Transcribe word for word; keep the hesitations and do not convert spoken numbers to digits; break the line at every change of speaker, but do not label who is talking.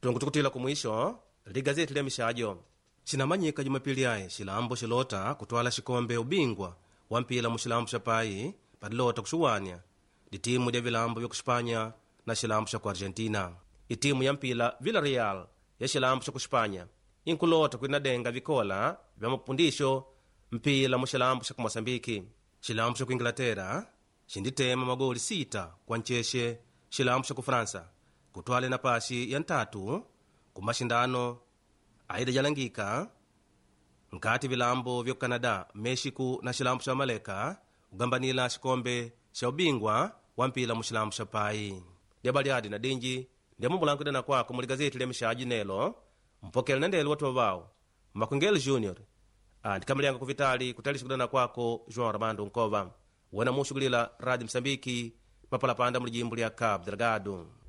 tunkutukutila kumwisho ligazeti lya mishajo cinamanyika jumapili ayi xilambo xilota kutwala xikombe ubingwa wa mpila mu xilambo xa payi padilota kuxuwania ditimu lya vilambo vya kuxipanya na xilambo xa ku argentina. itimu ya mpila Villarreal ya xilambo xa kuxipanya inkulota kuinadenga vikola vya mapundixo mpila mu xilambo xa ku moçambike. xilambo xa ku inglaterra xinditema magoli sita kwa ncexe xilambo xa ku frança kutwale na paxi ya ntatu ku maxindano aida jalangika nkati vilambo vya canada, mexico na xilambo xa maleka kugambanila xikombe xa ubingwa wa mpila mu xilambo xa payi. lyabaliadi na dinji ndyamumbulankudana kwako muli gazeti lya mishaji nelo mpokela na ndelo watu wavao Makungeli Junior andikamulyanga kuvitali kutalisha kudana kwako João Armando Nkova wana mushugulila Radio Msambiki mapalapanda mu lijimbo lya Cabo Delgado.